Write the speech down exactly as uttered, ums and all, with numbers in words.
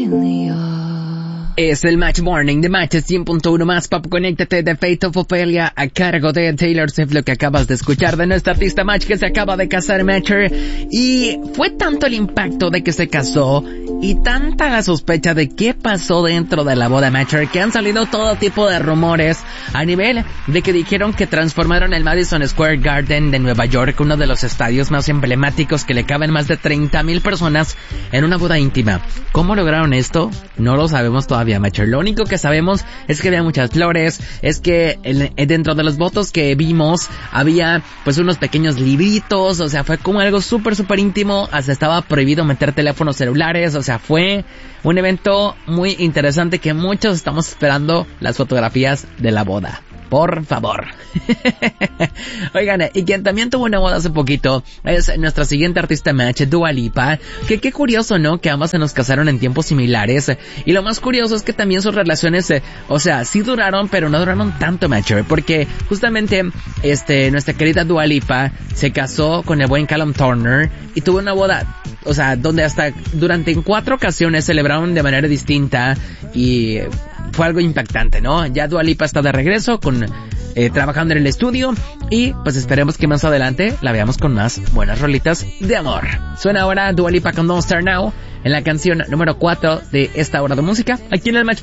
Es el Match Morning de Match cien punto uno más Pop. Conéctate de Fate of Ophelia a cargo de Taylor Swift, lo que acabas de escuchar de nuestra artista Match, que se acaba de casar, Matcher. Y fue tanto el impacto de que se casó y tanta la sospecha de qué pasó dentro de la boda, Matcher, que han salido todo tipo de rumores a nivel de que dijeron que transformaron el Madison Square Garden de Nueva York, uno de los estadios más emblemáticos que le caben más de treinta mil personas, en una boda íntima. ¿Cómo lograron esto? No lo sabemos todavía, Matcher. Lo único que sabemos es que había muchas flores, es que el, dentro de los votos que vimos había pues unos pequeños libritos, o sea, fue como algo súper súper íntimo, hasta estaba prohibido meter teléfonos celulares, o sea, fue un evento muy interesante que muchos estamos esperando las fotografías de la boda. Por favor. Oigan, y quien también tuvo una boda hace poquito es nuestra siguiente artista, Match, Dua Lipa. Que qué curioso, ¿no? Que ambas se nos casaron en tiempos similares. Y lo más curioso es que también sus relaciones, eh, o sea, sí duraron, pero no duraron tanto, Match. Porque justamente, este, nuestra querida Dua Lipa se casó con el buen Callum Turner y tuvo una boda, o sea, donde hasta durante en cuatro ocasiones celebraron de manera distinta y fue algo impactante, ¿no? Ya Dua Lipa está de regreso con eh, trabajando en el estudio y pues esperemos que más adelante la veamos con más buenas rolitas de amor. Suena ahora Dua Lipa con Don't Start Now en la canción número cuatro de esta hora de música aquí en el Match